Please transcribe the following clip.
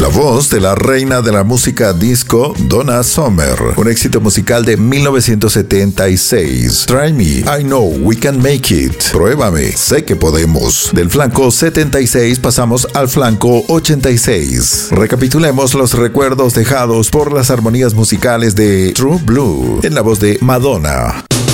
la voz de la reina de la música disco, Donna Summer, un éxito musical de 1976. Try Me, I Know We Can Make It. Pruébame, sé que podemos. Del flanco 76 pasamos al flanco 86. Recapitulemos los recuerdos dejados por las armonías musicales de True Blue en la voz de Madonna.